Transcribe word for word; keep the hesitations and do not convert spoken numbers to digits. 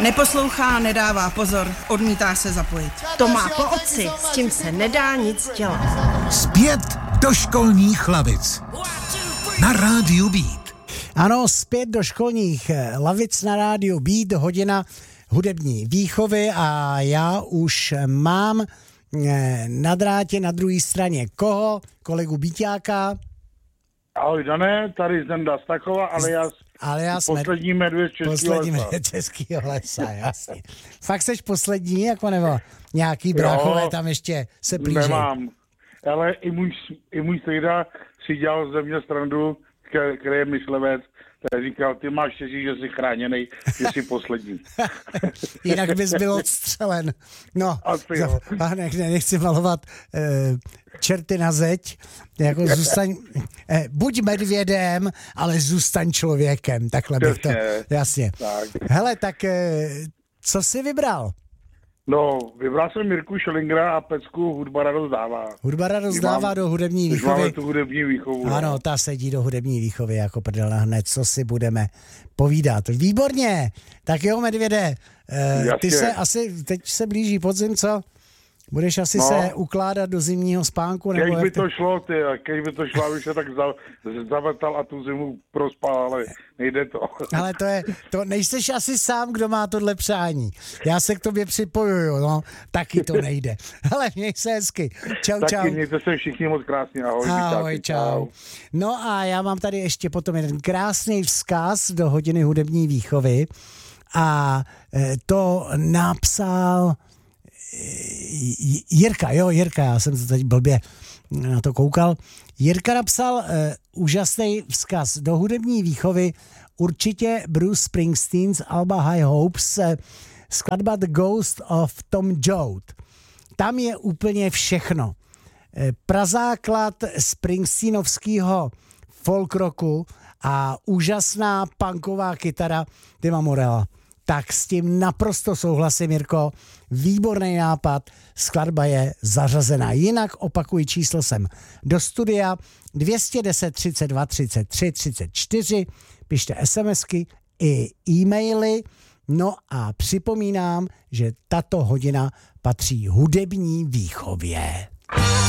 Neposlouchá, nedává pozor, odmítá se zapojit. To má po otci, s tím se nedá nic dělat. Zpět do školních lavic. Na rádiu Beat. Ano, zpět do školních lavic na rádiu Beat, hodina hudební výchovy a já už mám na drátě na druhé straně koho? Kolegu Bíťáka. Ahoj Dané, tady Zenda Stachova, ale já, ale já poslední medvěd Českého lesa. Poslední medvěd Českého lesa, jasně. Fakt seš poslední, jako nebo nějaký bráchové tam ještě se plíží? Nemám, ale i můj, i můj strýda si dělal ze mě srandu, který je myslivec, tak říkal, ty máš štěstí, že jsi chráněnej, že jsi poslední. Jinak bys byl odstřelen. No, a ne, nechci malovat eh, čerty na zeď, jako zůstaň, eh, buď medvědem, ale zůstaň člověkem, takhle bych to, jasně. Tak. Hele, tak eh, co jsi vybral? No, vybral jsem Mirku Schillingera a pecku Hudba radost dává. Hudba radost dává do hudební výchovy. Máme tu hudební výchovu. Ano, no. Ta sedí do hudební výchovy jako prdel hned, co si budeme povídat. Výborně, tak jo, medvěde, eh, ty se asi, teď se blíží podzim, co? Budeš asi no. se ukládat do zimního spánku? Nebo keď by to šlo, ty, keď by to šlo, aby se tak zavrtal a tu zimu prospal, ale nejde to. Ale to je, to nejseš asi sám, kdo má tohle přání. Já se k tobě připojuju, no, taky to nejde. Ale měj se hezky. Čau, taky čau. Taky mějte se všichni moc krásně, ahoj. Ahoj, čau. čau. No a já mám tady ještě potom jeden krásný vzkaz do hodiny hudební výchovy a to napsal Jirka, jo, Jirka, já jsem se teď blbě na to koukal. Jirka napsal uh, úžasný vzkaz do hudební výchovy, určitě Bruce Springsteen z alba High Hopes, uh, skladba The Ghost of Tom Joad. Tam je úplně všechno. Uh, prazáklad springsteenovského folk rocku a úžasná punková kytara Tima Morella. Tak s tím naprosto souhlasím, Jirko. Výborný nápad, skladba je zařazená. Jinak opakuji, číslo sem do studia dvě stě deset třicet dva třicet tři třicet čtyři, pište SMSky i e-maily. No a připomínám, že tato hodina patří hudební výchově.